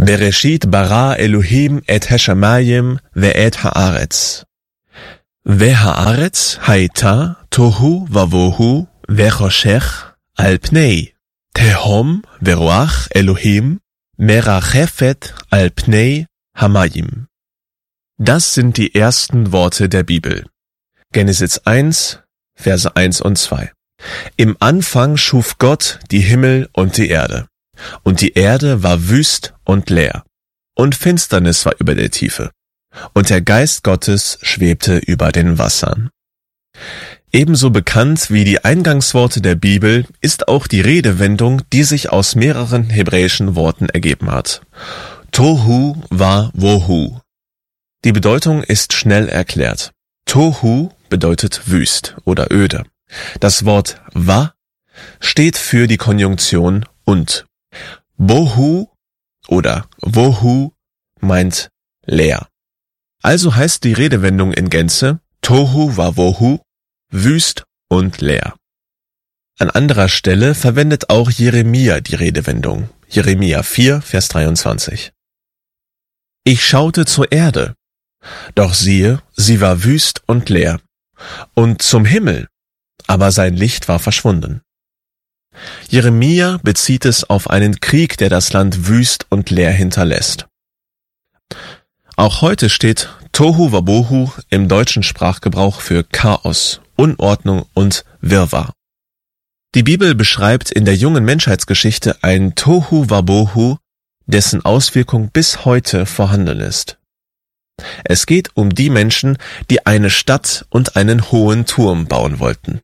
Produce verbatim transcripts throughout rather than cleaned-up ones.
Bereshit bara Elohim et hashamayim ve'et haaretz. Ve'haaretz hayta tohu vavohu ve'choshech al pnei. Tehom ve'ruach Elohim merachefet al pnei hamayim. Das sind die ersten Worte der Bibel. Genesis eins, Verse eins und zwei. Im Anfang schuf Gott die Himmel und die Erde. Und die Erde war wüst und leer. Und Finsternis war über der Tiefe. Und der Geist Gottes schwebte über den Wassern. Ebenso bekannt wie die Eingangsworte der Bibel ist auch die Redewendung, die sich aus mehreren hebräischen Worten ergeben hat. Tohu va vohu. Die Bedeutung ist schnell erklärt. Tohu bedeutet wüst oder öde. Das Wort va steht für die Konjunktion und. Bohu oder wohu meint leer. Also heißt die Redewendung in Gänze Tohu va vohu, wüst und leer. An anderer Stelle verwendet auch Jeremia die Redewendung. Jeremia vier, Vers dreiundzwanzig. Ich schaute zur Erde, doch siehe, sie war wüst und leer, und zum Himmel, aber sein Licht war verschwunden. Jeremia bezieht es auf einen Krieg, der das Land wüst und leer hinterlässt. Auch heute steht Tohu Wabohu im deutschen Sprachgebrauch für Chaos, Unordnung und Wirrwarr. Die Bibel beschreibt in der jungen Menschheitsgeschichte ein Tohu Wabohu, dessen Auswirkung bis heute vorhanden ist. Es geht um die Menschen, die eine Stadt und einen hohen Turm bauen wollten.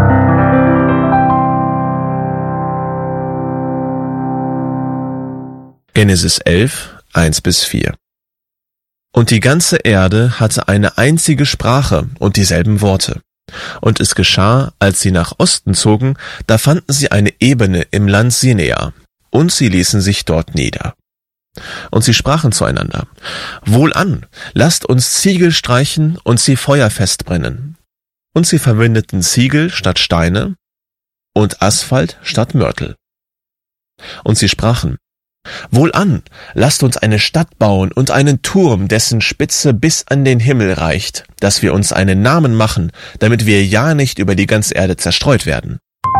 Genesis elf, eins bis vier. Und die ganze Erde hatte eine einzige Sprache und dieselben Worte. Und es geschah, als sie nach Osten zogen, da fanden sie eine Ebene im Land Sinea, und sie ließen sich dort nieder. Und sie sprachen zueinander, Wohlan, lasst uns Ziegel streichen und sie feuerfest brennen. Und sie verwendeten Ziegel statt Steine und Asphalt statt Mörtel. Und sie sprachen, Wohlan, lasst uns eine Stadt bauen und einen Turm, dessen Spitze bis an den Himmel reicht, dass wir uns einen Namen machen, damit wir ja nicht über die ganze Erde zerstreut werden.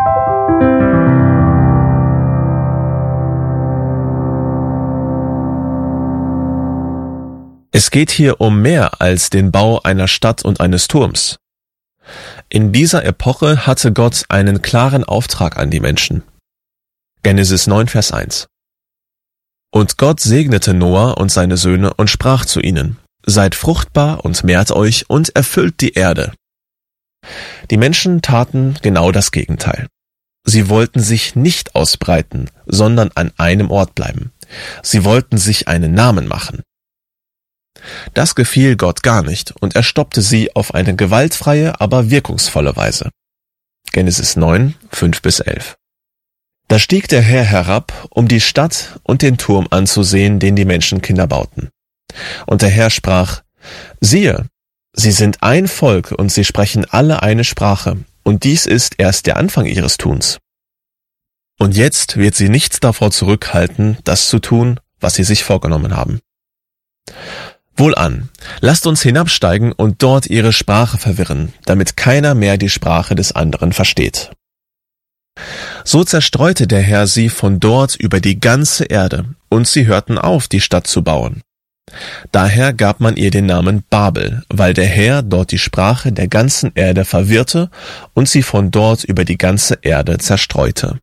Es geht hier um mehr als den Bau einer Stadt und eines Turms. In dieser Epoche hatte Gott einen klaren Auftrag an die Menschen. Genesis neun, Vers eins. Und Gott segnete Noah und seine Söhne und sprach zu ihnen, Seid fruchtbar und mehrt euch und erfüllt die Erde. Die Menschen taten genau das Gegenteil. Sie wollten sich nicht ausbreiten, sondern an einem Ort bleiben. Sie wollten sich einen Namen machen. Das gefiel Gott gar nicht und er stoppte sie auf eine gewaltfreie, aber wirkungsvolle Weise. Genesis neun, fünf bis elf. Da stieg der Herr herab, um die Stadt und den Turm anzusehen, den die Menschenkinder bauten. Und der Herr sprach, siehe, sie sind ein Volk und sie sprechen alle eine Sprache, und dies ist erst der Anfang ihres Tuns. Und jetzt wird sie nichts davor zurückhalten, das zu tun, was sie sich vorgenommen haben. Wohlan, lasst uns hinabsteigen und dort ihre Sprache verwirren, damit keiner mehr die Sprache des anderen versteht. So zerstreute der Herr sie von dort über die ganze Erde, und sie hörten auf, die Stadt zu bauen. Daher gab man ihr den Namen Babel, weil der Herr dort die Sprache der ganzen Erde verwirrte und sie von dort über die ganze Erde zerstreute.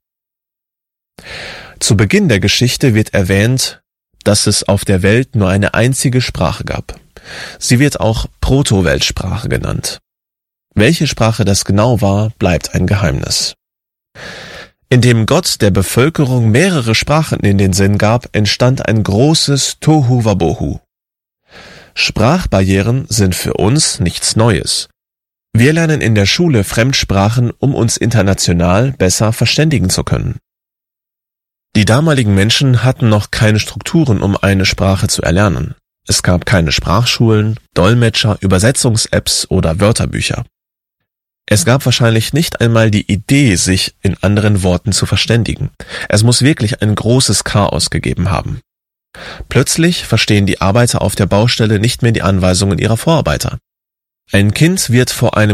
Zu Beginn der Geschichte wird erwähnt, dass es auf der Welt nur eine einzige Sprache gab. Sie wird auch Proto-Weltsprache genannt. Welche Sprache das genau war, bleibt ein Geheimnis. Indem Gott der Bevölkerung mehrere Sprachen in den Sinn gab, entstand ein großes Tohu Wabohu. Sprachbarrieren sind für uns nichts Neues. Wir lernen in der Schule Fremdsprachen, um uns international besser verständigen zu können. Die damaligen Menschen hatten noch keine Strukturen, um eine Sprache zu erlernen. Es gab keine Sprachschulen, Dolmetscher, Übersetzungs-Apps oder Wörterbücher. Es gab wahrscheinlich nicht einmal die Idee, sich in anderen Worten zu verständigen. Es muss wirklich ein großes Chaos gegeben haben. Plötzlich verstehen die Arbeiter auf der Baustelle nicht mehr die Anweisungen ihrer Vorarbeiter. Ein Kind wird vor einem